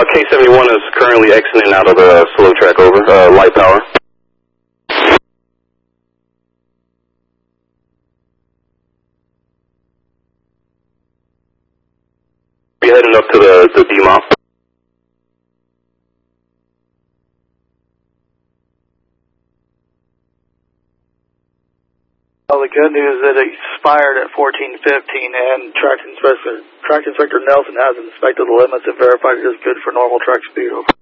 K71 is currently exiting out of the slow track, over. Light power. You're heading up to the DMOP. Well, the good news is that it expired at 14:15, and Track Inspector Nelson has inspected the limits and verified it is good for normal track speed. Over.